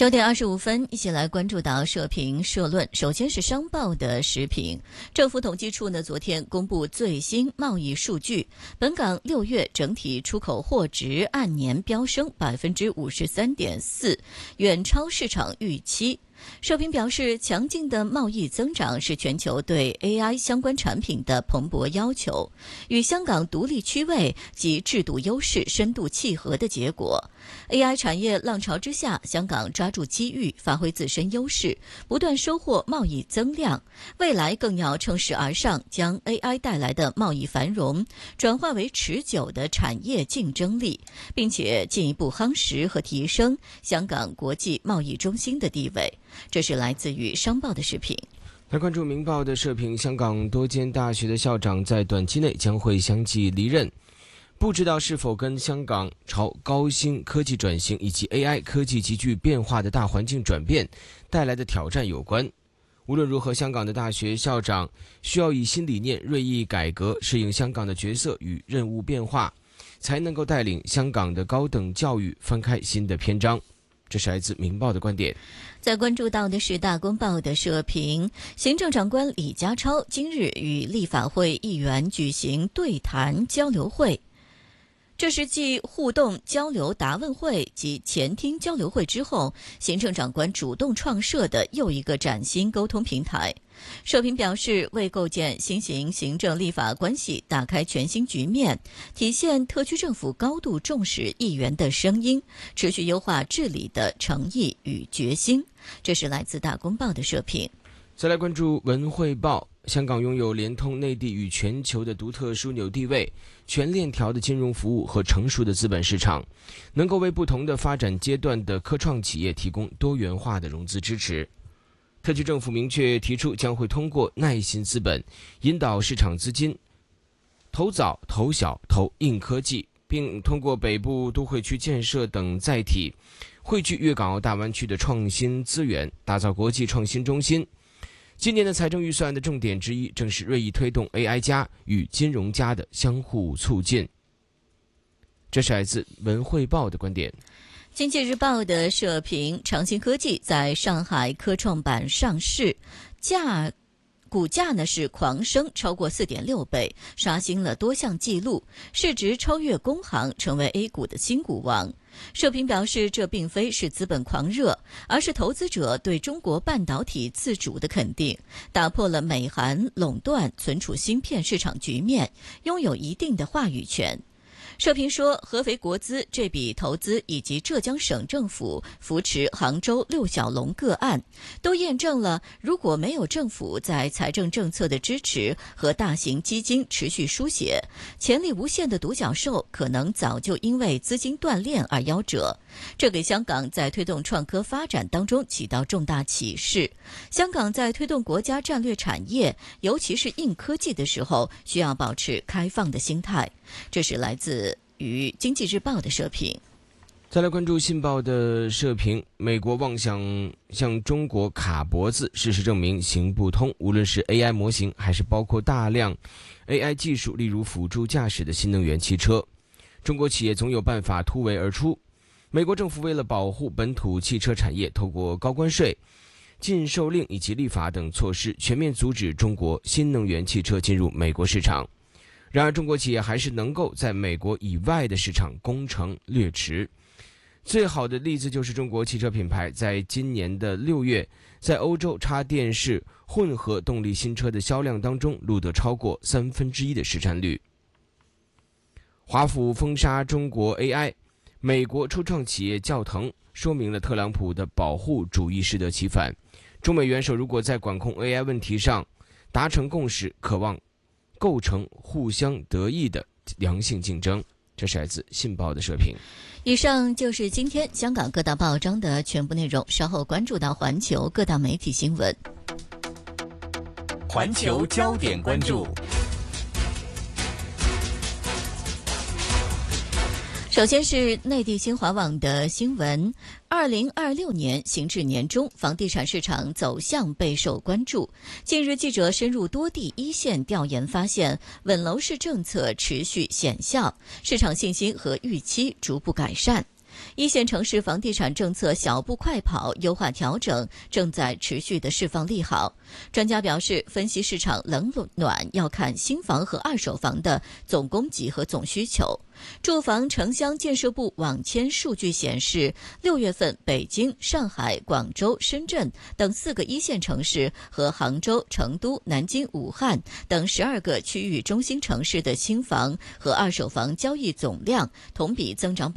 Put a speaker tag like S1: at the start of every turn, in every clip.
S1: 9点25分，一起来关注到社评社论。首先是商报的时评，政府统计处昨天公布最新贸易数据，本港6月整体出口货值按年飙升53.4%，远超市场预期。社评表示，强劲的贸易增长是全球对 AI 相关产品的蓬勃要求，与香港独立区位及制度优势深度契合的结果。AI 产业浪潮之下，香港抓住机遇，发挥自身优势，不断收获贸易增量。未来更要乘势而上，将 AI 带来的贸易繁荣转化为持久的产业竞争力，并且进一步夯实和提升香港国际贸易中心的地位。这是来自于商报的视频。
S2: 来关注明报的社评，香港多间大学的校长在短期内将会相继离任，不知道是否跟香港朝高新科技转型以及 AI 科技急剧变化的大环境转变带来的挑战有关。无论如何，香港的大学校长需要以新理念锐意改革，适应香港的角色与任务变化，才能够带领香港的高等教育翻开新的篇章。这是来自明报的观点。
S1: 在关注到的是大公报的社评，行政长官李家超今日与立法会议员举行对谈交流会，这是继互动交流答问会及前厅交流会之后，行政长官主动创设的又一个崭新沟通平台。社评表示，为构建新型行政立法关系打开全新局面，体现特区政府高度重视议员的声音，持续优化治理的诚意与决心。这是来自大公报的社评。
S2: 再来关注文汇报，香港拥有连通内地与全球的独特枢纽地位，全链条的金融服务和成熟的资本市场，能够为不同的发展阶段的科创企业提供多元化的融资支持。特区政府明确提出，将会通过耐心资本引导市场资金投早、投小、投硬科技，并通过北部都会区建设等载体汇聚粤港澳大湾区的创新资源，打造国际创新中心。今年的财政预算的重点之一，正是锐意推动 AI 加与金融加的相互促进。这是来自文汇报的观点。
S1: 经济日报的社评，长兴科技在上海科创板上市，股价是狂升超过 4.6 倍，刷新了多项纪录，市值超越工行，成为 A 股的新股王。社评表示，这并非是资本狂热，而是投资者对中国半导体自主的肯定，打破了美韩垄断存储芯片市场局面，拥有一定的话语权。社评说，合肥国资这笔投资以及浙江省政府扶持杭州六小龙个案，都验证了如果没有政府在财政政策的支持和大型基金持续输血，潜力无限的独角兽可能早就因为资金断裂而夭折。这给香港在推动创科发展当中起到重大启示。香港在推动国家战略产业，尤其是硬科技的时候，需要保持开放的心态。这是来自于经济日报的社评。
S2: 再来关注信报的社评，美国妄想向中国卡脖子，事实证明行不通。无论是 AI 模型，还是包括大量 AI 技术，例如辅助驾驶的新能源汽车，中国企业总有办法突围而出。美国政府为了保护本土汽车产业，透过高关税、禁售令以及立法等措施，全面阻止中国新能源汽车进入美国市场。然而中国企业还是能够在美国以外的市场攻城略池。最好的例子就是中国汽车品牌在今年的6月，在欧洲插电式混合动力新车的销量当中录得超过1/3的市占率。华府封杀中国 AI， 美国初创企业叫疼，说明了特朗普的保护主义适得其反。中美元首如果在管控 AI 问题上达成共识，渴望构成互相得益的良性竞争。这是来自信报的社评。
S1: 以上就是今天香港各大报章的全部内容，稍后关注到环球各大媒体新闻。
S3: 环球焦点关注。
S1: 首先是内地新华网的新闻，2026年行至年中，房地产市场走向备受关注。近日，记者深入多地一线调研发现，稳楼市政策持续显效，市场信心和预期逐步改善。 一线城市房地产政策小步快跑，优化调整正在持续的释放利好。专家表示，分析市场冷暖要看新房和二手房的总供给和总需求。住房城乡建设部网签数据显示，6月份北京、上海、广州、深圳等4个一线城市和杭州、成都、南京、武汉等12个区域中心城市的新房和二手房交易总量同比增长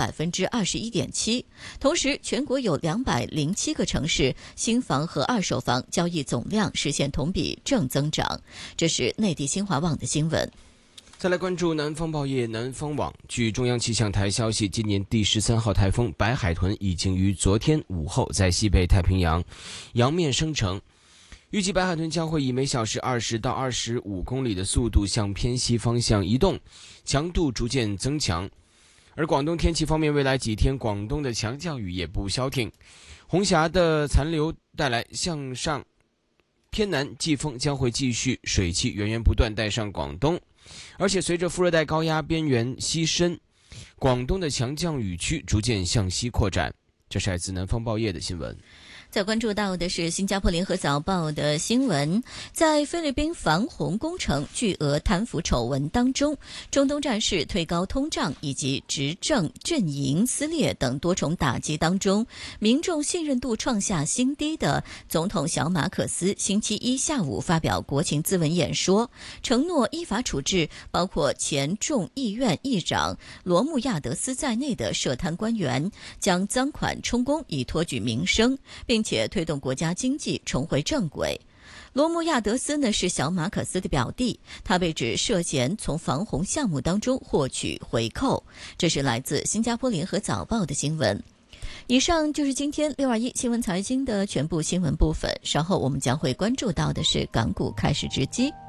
S1: 21.7%。同时，全国有207个城市新房和二手房交易总量实现同比正增长。这是内地新华网的新闻。
S2: 再来关注南方报业南方网。据中央气象台消息，今年第13号台风白海豚已经于昨天午后在西北太平洋洋面生成，预计白海豚将会以每小时20到25公里的速度向偏西方向移动，强度逐渐增强。而广东天气方面，未来几天广东的强降雨也不消停，红霞的残留带来向上偏南季风将会继续，水汽源源不断带上广东。而且随着副热带高压边缘西伸，广东的强降雨区逐渐向西扩展。这是来自南方报业的新闻。
S1: 再关注到的是新加坡联合早报的新闻，在菲律宾防洪工程巨额贪腐丑闻当中，中东战事、推高通胀以及执政阵营撕裂等多重打击当中，民众信任度创下新低的总统小马可斯星期一下午发表国情咨文演说，承诺依法处置包括前众议院议长罗穆亚德斯在内的涉贪官员，将赃款充公以托举民生，并且推动国家经济重回正轨。罗穆亚德斯呢是小马可斯的表弟，他被指涉嫌从防洪项目当中获取回扣。这是来自新加坡联合早报的新闻。以上就是今天621新闻财经的全部新闻部分，稍后我们将会关注到的是港股开市之机。